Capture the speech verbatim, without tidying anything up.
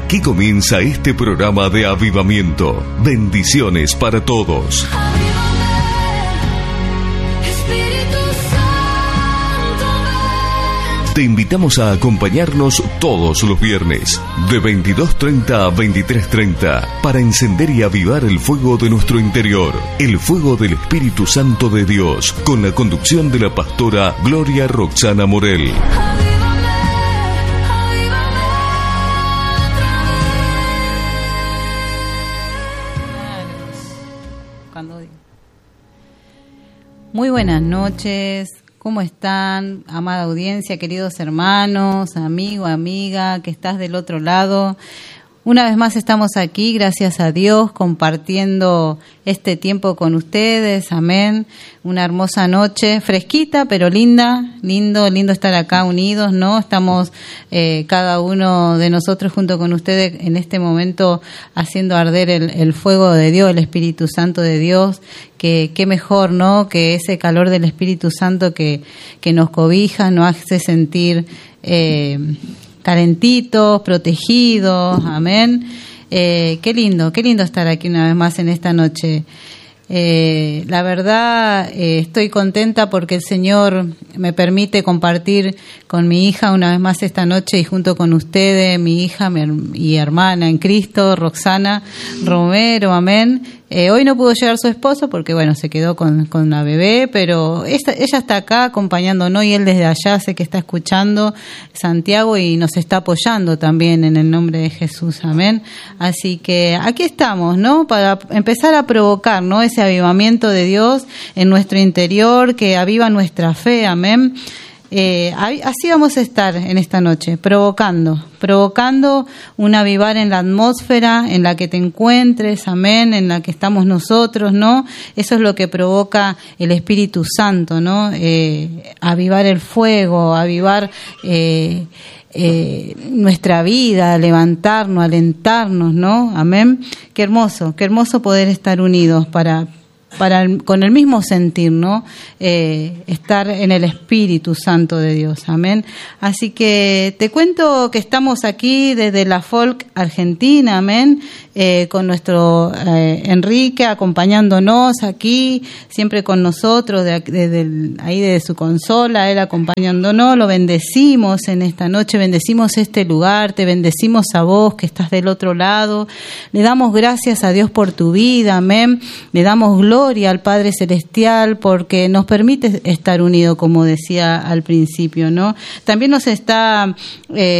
Aquí comienza este programa de avivamiento. Bendiciones para todos. Te invitamos a acompañarnos todos los viernes de veintidós treinta a veintitrés treinta para encender y avivar el fuego de nuestro interior, el fuego del Espíritu Santo de Dios, con la conducción de la pastora Gloria Roxana Morel. Muy buenas noches. ¿Cómo están, amada audiencia, queridos hermanos, amigo, amiga, que estás del otro lado? Una vez más estamos aquí, gracias a Dios, compartiendo este tiempo con ustedes, amén. Una hermosa noche, fresquita, pero linda, lindo, lindo estar acá unidos, ¿no? Estamos eh, cada uno de nosotros junto con ustedes en este momento haciendo arder el, el fuego de Dios, el Espíritu Santo de Dios. Que qué mejor, ¿no? Que ese calor del Espíritu Santo que, que nos cobija, nos hace sentir eh, calentitos, protegidos, amén. Eh, qué lindo, qué lindo estar aquí una vez más en esta noche. Eh, la verdad, eh, estoy contenta porque el Señor me permite compartir con mi hija una vez más esta noche y junto con ustedes, mi hija mi, y hermana en Cristo, Roxana Romero, amén. Eh, hoy no pudo llegar su esposo porque, bueno, se quedó con, con la bebé, pero esta, ella está acá acompañándonos y él desde allá sé que está escuchando Santiago y nos está apoyando también en el nombre de Jesús, amén. Así que aquí estamos, ¿no? Para empezar a provocar, ¿no? Ese avivamiento de Dios en nuestro interior que aviva nuestra fe, amén. Eh, así vamos a estar en esta noche, provocando, provocando un avivar en la atmósfera en la que te encuentres, amén, en la que estamos nosotros, ¿no? Eso es lo que provoca el Espíritu Santo, ¿no? Eh, avivar el fuego, avivar eh, eh, nuestra vida, levantarnos, alentarnos, ¿no? Amén. Qué hermoso, qué hermoso poder estar unidos para para el, con el mismo sentir, ¿no? Eh, estar en el Espíritu Santo de Dios, amén. Así que te cuento que estamos aquí desde la Folk Argentina, amén, eh, con nuestro eh, Enrique acompañándonos aquí, siempre con nosotros, desde de, de, ahí desde su consola, él acompañándonos. Lo bendecimos en esta noche, bendecimos este lugar, te bendecimos a vos que estás del otro lado. Le damos gracias a Dios por tu vida, amén. Le damos gloria al Padre Celestial porque nos permite estar unidos, como decía al principio, ¿no? También nos está eh,